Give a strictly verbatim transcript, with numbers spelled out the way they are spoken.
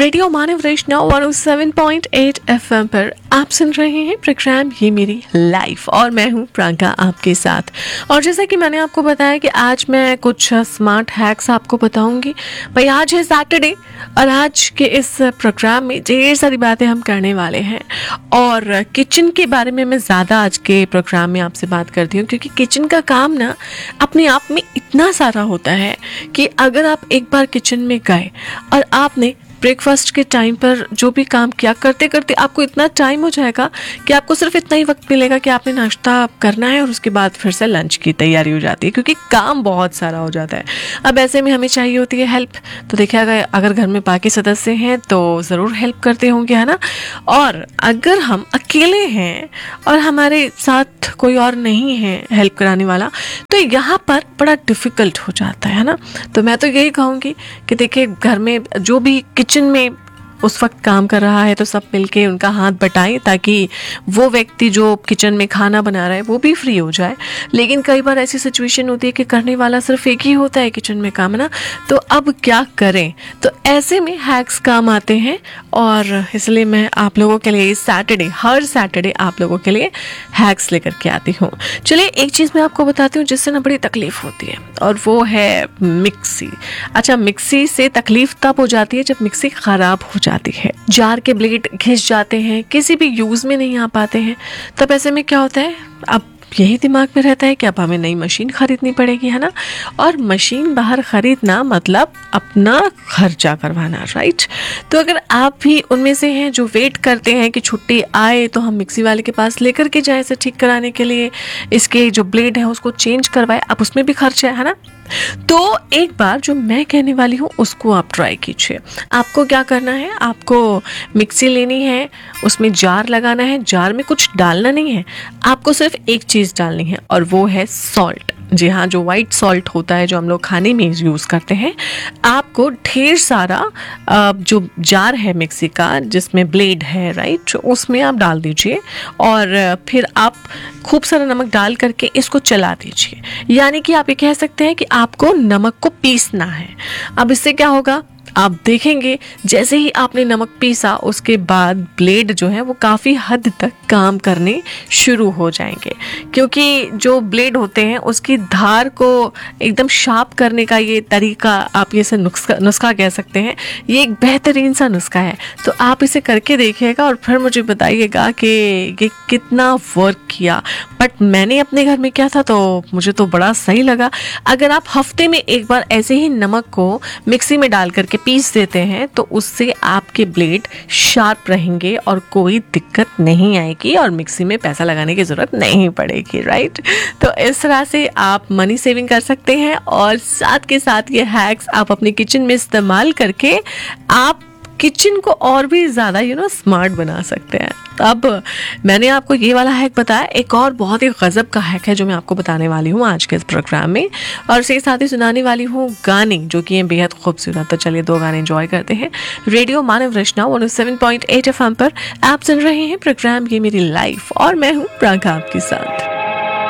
Radio मानव वैष्णव one O seven point eight FM पर आप सुन रहे हैं प्रोग्राम ये मेरी लाइफ और मैं हूं प्रियंका आपके साथ। और जैसा कि मैंने आपको बताया कि आज मैं कुछ स्मार्ट हैक्स आपको बताऊंगी। भाई आज है सैटरडे और आज के इस प्रोग्राम में ढेर सारी बातें हम करने वाले हैं और किचन के बारे में मैं ज़्यादा आज के प्रोग्राम में आपसे बात करती हूँ, क्योंकि किचन का काम ना अपने आप में इतना सारा होता है कि अगर आप एक बार किचन में गए और आपने ब्रेकफास्ट के टाइम पर जो भी काम किया, करते करते आपको इतना टाइम हो जाएगा कि आपको सिर्फ इतना ही वक्त मिलेगा कि आपने नाश्ता करना है और उसके बाद फिर से लंच की तैयारी हो जाती है, क्योंकि काम बहुत सारा हो जाता है। अब ऐसे में हमें चाहिए होती है हेल्प। तो देखिए अगर अगर घर में बाकी सदस्य हैं तो ज़रूर हेल्प करते होंगे, है ना। और अगर हम अकेले हैं और हमारे साथ कोई और नहीं है हेल्प कराने वाला, तो यहाँ पर बड़ा डिफ़िकल्ट हो जाता है ना। तो मैं तो यही कहूँगी कि देखिए घर में जो भी किचन में उस वक्त काम कर रहा है तो सब मिलके उनका हाथ बटाएं, ताकि वो व्यक्ति जो किचन में खाना बना रहा है वो भी फ्री हो जाए। लेकिन कई बार ऐसी सिचुएशन होती है कि करने वाला सिर्फ एक ही होता है किचन में काम, ना। तो अब क्या करें? तो ऐसे में हैक्स काम आते हैं और इसलिए मैं आप लोगों के लिए सैटरडे हर सैटरडे आप लोगों के लिए हैक्स लेकर के आती हूँ। चलिए एक चीज़ मैं आपको बताती हूँ जिससे ना बड़ी तकलीफ होती है, और वो है मिक्सी। अच्छा, मिक्सी से तकलीफ तब हो जाती है जब मिक्सी ख़राब हो जाती है, जार के ब्लेड घिस जाते हैं, किसी भी यूज में नहीं आ पाते हैं। तब ऐसे में क्या होता है, अब यही दिमाग में रहता है कि अब हमें नई मशीन खरीदनी पड़ेगी, है ना। और मशीन बाहर खरीदना मतलब अपना खर्चा करवाना, राइट। तो अगर आप भी उनमें से हैं जो वेट करते हैं कि छुट्टी आए तो हम मिक्सी वाले के पास लेकर के जाएं इसे ठीक कराने के लिए, इसके जो ब्लेड है उसको चेंज करवाए, अब उसमें भी खर्चा है ना। तो एक बार जो मैं कहने वाली हूँ उसको आप ट्राई कीजिए। आपको क्या करना है, आपको मिक्सी लेनी है, उसमें जार लगाना है, जार में कुछ डालना नहीं है, आपको सिर्फ एक चीज़ डालनी है और वो है सॉल्ट। जी हाँ, जो वाइट सॉल्ट होता है जो हम लोग खाने में यूज़ करते हैं। आपको ढेर सारा जो जार है मिक्सी का जिसमें ब्लेड है, राइट, उसमें आप डाल दीजिए और फिर आप खूब सारा नमक डाल करके इसको चला दीजिए। यानी कि आप ये कह सकते हैं कि आपको नमक को पीसना है। अब इससे क्या होगा, आप देखेंगे जैसे ही आपने नमक पीसा उसके बाद ब्लेड जो है वो काफ़ी हद तक काम करने शुरू हो जाएंगे, क्योंकि जो ब्लेड होते हैं उसकी धार को एकदम शार्प करने का ये तरीका, आप ये से नुस्खा नुस्खा कह सकते हैं, ये एक बेहतरीन सा नुस्खा है। तो आप इसे करके देखिएगा और फिर मुझे बताइएगा कि ये कितना वर्क किया। बट मैंने अपने घर में किया था तो मुझे तो बड़ा सही लगा। अगर आप हफ्ते में एक बार ऐसे ही नमक को मिक्सी में डाल करके पीस देते हैं तो उससे आपके ब्लेड शार्प रहेंगे और कोई दिक्कत नहीं आएगी और मिक्सी में पैसा लगाने की ज़रूरत नहीं पड़ेगी, राइट। तो इस तरह से आप मनी सेविंग कर सकते हैं और साथ के साथ ये हैक्स आप अपने किचन में इस्तेमाल करके आप किचन को और भी ज़्यादा यू नो स्मार्ट बना सकते हैं। तो अब मैंने आपको ये वाला हैक बताया, एक और बहुत ही गज़ब का हैक है जो मैं आपको बताने वाली हूँ आज के इस प्रोग्राम में, और उसके साथ ही सुनाने वाली हूँ गाने जो कि हैं बेहद खूबसूरत। तो चलिए दो गाने एंजॉय करते हैं। रेडियो मानव वैष्णव one O seven point eight F M पर आप सुन रहे हैं प्रोग्राम ये मेरी लाइफ और मैं हूँ प्रियंका आपके साथ।